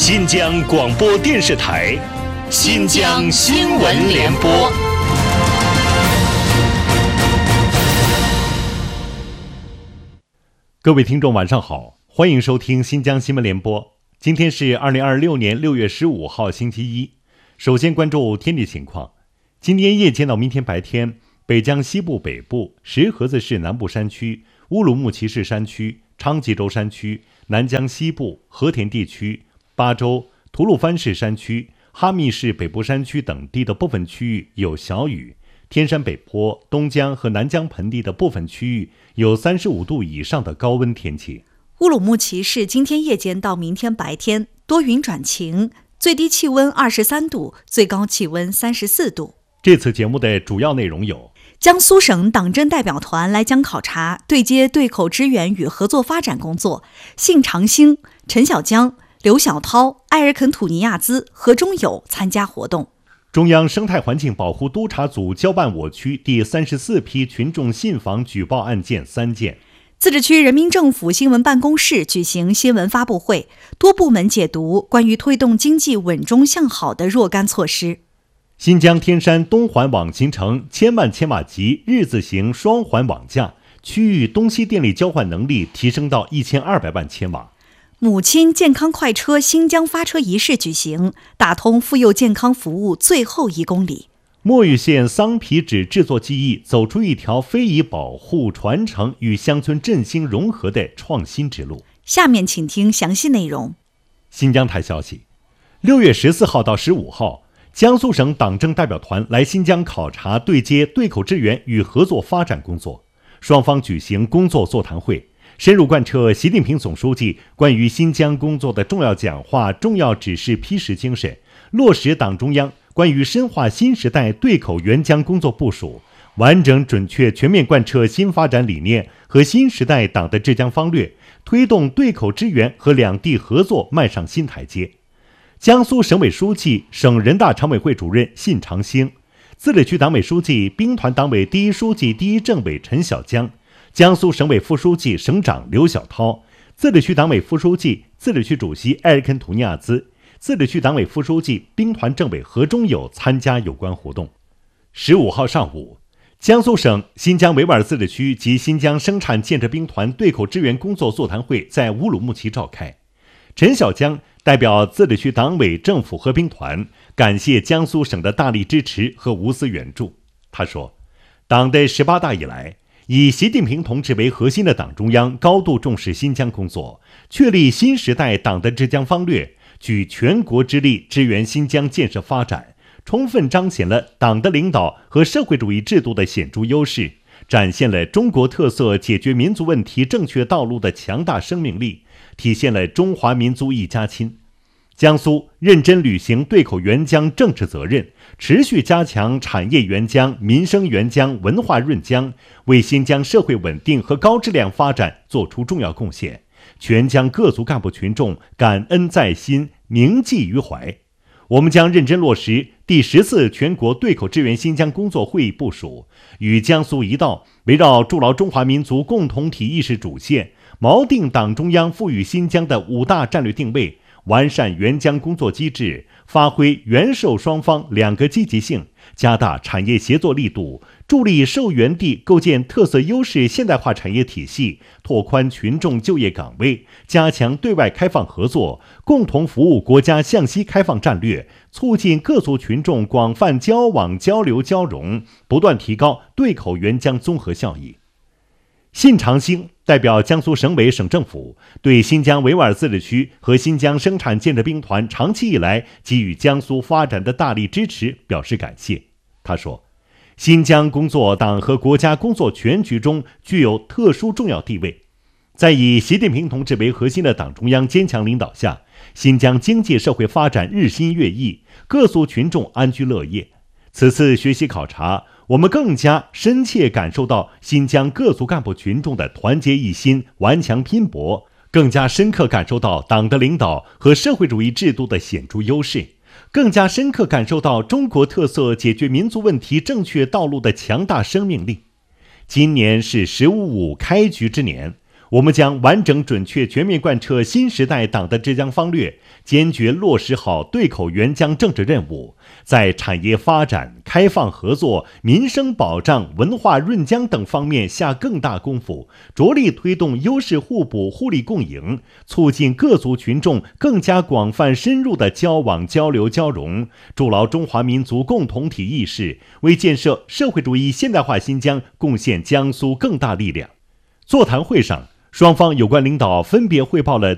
新疆广播电视台新疆新闻联播。 各位听众晚上好，欢迎收听新疆新闻联播。今天是2026年6月15号星期一。首先关注天气情况。今天夜间到明天白天，北疆西部北部、石河子市南部山区、乌鲁木齐市山区、昌吉州山区、南疆西部、和田地区、巴州、吐鲁番市山区、哈密市北部山区等地的部分区域有小雨，天山北坡、东疆和南疆盆地的部分区域有35度以上的高温天气。 乌鲁木齐市今天夜间到明天白天多云转晴，最低气温23度，最高气温34度。 这次节目的主要内容有： 江苏省党政代表团来疆考察，对接对口支援与合作发展工作，信长兴、陈小江、刘小涛、埃尔肯吐尼亚兹、何中友参加活动。 中央生态环境保护督察组交办我区第34批群众信访举报案件3件。 自治区人民政府新闻办公室举行新闻发布会，多部门解读关于推动经济稳中向好的若干措施。 新疆天山东环网形成千万千瓦级日字形双环网架，区域东西电力交换能力提升到1200万千瓦。 母亲健康快车新疆发车仪式举行，打通妇幼健康服务最后1公里。 墨玉县桑皮纸制作技艺走出一条非遗保护、传承与乡村振兴融合的创新之路。 下面请听详细内容。 新疆台消息，6月14号到15号，江苏省党政代表团来新疆考察对接对口支援与合作发展工作，双方举行工作座谈会，深入贯彻习近平总书记关于新疆工作的重要讲话、重要指示批示精神，落实党中央关于深化新时代对口援疆工作部署，完整准确全面贯彻新发展理念和新时代党的治疆方略，推动对口支援和两地合作迈上新台阶。江苏省委书记、省人大常委会主任信长兴，自治区党委书记、兵团党委第一书记、第一政委陈小江，江苏省委副书记、省长刘小涛，自治区党委副书记、自治区主席埃尔肯吐尼亚兹，自治区党委副书记、兵团政委何中友参加有关活动。15号上午，江苏省新疆维吾尔自治区及新疆生产建设兵团对口支援工作座谈会在乌鲁木齐召开。陈小江代表自治区党委政府和兵团感谢江苏省的大力支持和无私援助。他说，党的18大以来，以习近平同志为核心的党中央高度重视新疆工作，确立新时代党的治疆方略，举全国之力支援新疆建设发展，充分彰显了党的领导和社会主义制度的显著优势，展现了中国特色解决民族问题正确道路的强大生命力，体现了中华民族一家亲。江苏认真履行对口援疆政治责任，持续加强产业援疆、民生援疆、文化润疆，为新疆社会稳定和高质量发展做出重要贡献，全疆各族干部群众感恩在心，铭记于怀。我们将认真落实第10次全国对口支援新疆工作会议部署，与江苏一道，围绕筑牢中华民族共同体意识主线，锚定党中央赋予新疆的5大战略定位，完善援疆工作机制，发挥援受双方2个积极性，加大产业协作力度，助力受援地构建特色优势现代化产业体系，拓宽群众就业岗位，加强对外开放合作，共同服务国家向西开放战略，促进各族群众广泛交往交流交融，不断提高对口援疆综合效益。信长兴代表江苏省委省政府对新疆维吾尔自治区和新疆生产建设兵团长期以来给予江苏发展的大力支持表示感谢。他说，新疆工作党和国家工作全局中具有特殊重要地位，在以习近平同志为核心的党中央坚强领导下，新疆经济社会发展日新月异，各族群众安居乐业。此次学习考察，我们更加深切感受到新疆各族干部群众的团结一心、顽强拼搏，更加深刻感受到党的领导和社会主义制度的显著优势，更加深刻感受到中国特色解决民族问题正确道路的强大生命力。今年是“十五五”开局之年， 我们将完整准确全面贯彻新时代党的治疆方略，坚决落实好对口援疆政治任务，在产业发展、开放合作、民生保障、文化润疆等方面下更大功夫，着力推动优势互补、互利共赢，促进各族群众更加广泛深入的交往、交流、交融，筑牢中华民族共同体意识，为建设社会主义现代化新疆贡献江苏更大力量。座谈会上，双方有关领导分别汇报了